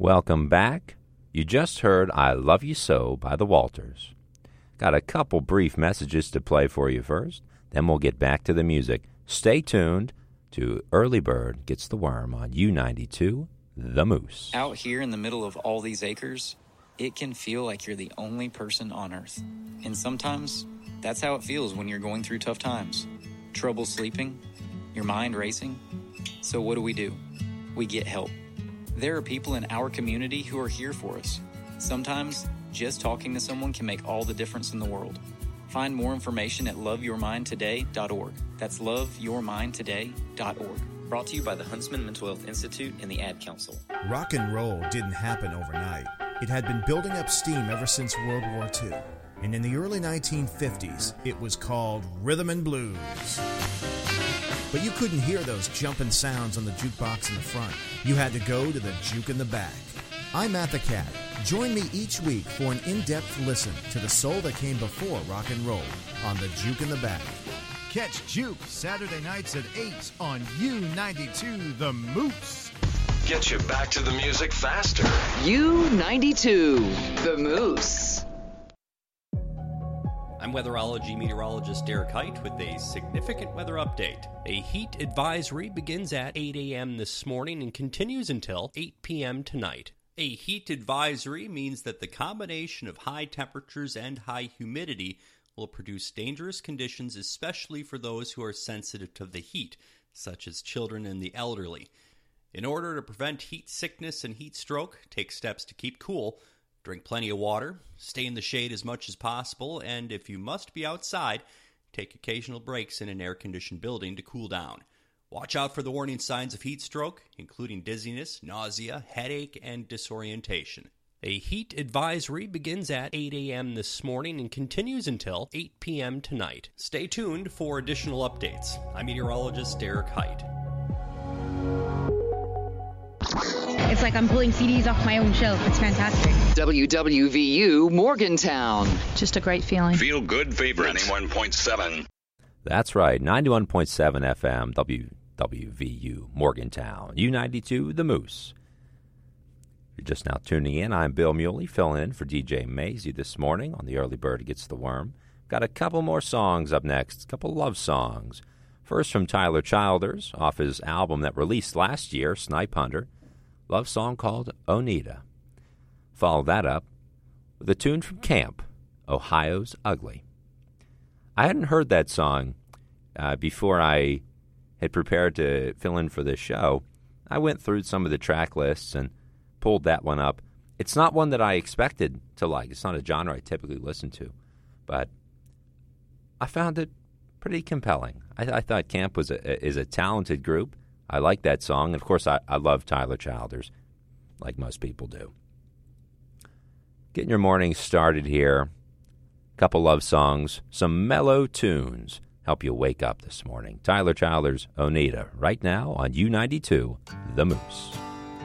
Welcome back. You just heard I Love You So by the Walters. Got a couple brief messages to play for you first, then we'll get back to the music. Stay tuned to Early Bird Gets the Worm on U92, The Moose. Out here in the middle of all these acres, it can feel like you're the only person on Earth. And sometimes, that's how it feels when you're going through tough times. Trouble sleeping, your mind racing. So what do? We get help. There are people in our community who are here for us. Sometimes, just talking to someone can make all the difference in the world. Find more information at loveyourmindtoday.org. That's loveyourmindtoday.org. Brought to you by the Huntsman Mental Health Institute and the Ad Council. Rock and roll didn't happen overnight. It had been building up steam ever since World War II. And in the early 1950s, it was called rhythm and blues. But you couldn't hear those jumping sounds on the jukebox in the front. You had to go to the juke in the back. I'm Matt the Cat. Join me each week for an in-depth listen to the soul that came before rock and roll on the Juke in the Back. Catch Juke Saturday nights at 8 on U92 The Moose. Get you back to the music faster. U92 The Moose. I'm weatherology meteorologist Derek Height with a significant weather update. A heat advisory begins at 8 a.m. this morning and continues until 8 p.m. tonight. A heat advisory means that the combination of high temperatures and high humidity will produce dangerous conditions, especially for those who are sensitive to the heat, such as children and the elderly. In order to prevent heat sickness and heat stroke, take steps to keep cool. Drink plenty of water, stay in the shade as much as possible, and if you must be outside, take occasional breaks in an air-conditioned building to cool down. Watch out for the warning signs of heat stroke, including dizziness, nausea, headache, and disorientation. A heat advisory begins at 8 a.m. this morning and continues until 8 p.m. tonight. Stay tuned for additional updates. I'm meteorologist Derek Height. It's like I'm pulling CDs off my own shelf. It's fantastic. WWVU Morgantown. Just a great feeling. Feel good favorite. 91.7. That's right, 91.7 FM, WWVU, Morgantown, U92, The Moose. If you're just now tuning in, I'm Bill Muley, filling in for DJ Maisie this morning on the Early Bird Gets the Worm. Got a couple more songs up next, a couple love songs. First from Tyler Childers, off his album that released last year, Snipe Hunter, love song called Oneida. Follow that up with a tune from Camp, Ohio's Ugly. I hadn't heard that song before I had prepared to fill in for this show. I went through some of the track lists and pulled that one up. It's not one that I expected to like. It's not a genre I typically listen to. But I found it pretty compelling. I thought Camp is a talented group. I like that song. And, of course, I love Tyler Childers, like most people do. Getting your morning started here. Couple love songs, some mellow tunes help you wake up this morning. Tyler Childers, Oneida, right now on U92, The Moose.